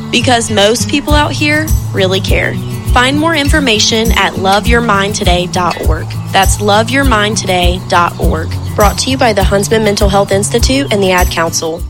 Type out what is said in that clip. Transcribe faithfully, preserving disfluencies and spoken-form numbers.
Because most people out here really care. Find more information at love your mind today dot org. That's love your mind today dot org. Brought to you by the Huntsman Mental Health Institute and the Ad Council.